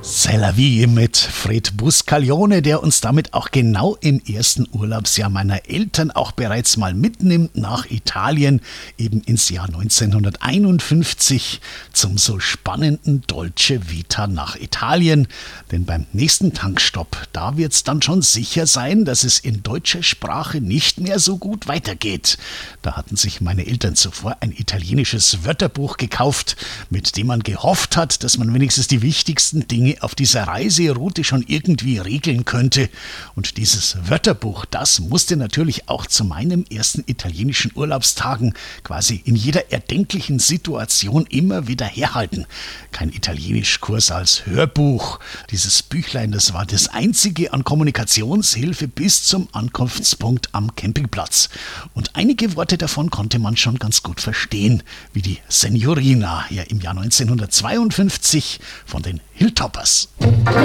C'est la vie mit Fred Buscaglione, der uns damit auch genau im ersten Urlaubsjahr meiner Eltern auch bereits mal mitnimmt nach Italien, eben ins Jahr 1951 zum so spannenden Dolce Vita nach Italien. Denn beim nächsten Tankstopp, da wird's dann schon sicher sein, dass es in deutscher Sprache nicht mehr so gut weitergeht. Da hatten sich meine Eltern zuvor ein italienisches Wörterbuch gekauft, mit dem man gehofft hat, dass man wenigstens die wichtigsten Dinge auf dieser Reiseroute schon irgendwie regeln könnte. Und dieses Wörterbuch, das musste natürlich auch zu meinen ersten italienischen Urlaubstagen quasi in jeder erdenklichen Situation immer wieder herhalten. Kein Italienischkurs als Hörbuch. Dieses Büchlein, das war das einzige an Kommunikationshilfe bis zum Ankunftspunkt am Campingplatz. Und einige Worte davon konnte man schon ganz gut verstehen, wie die Signorina ja im Jahr 1952 von den Hilltoppers.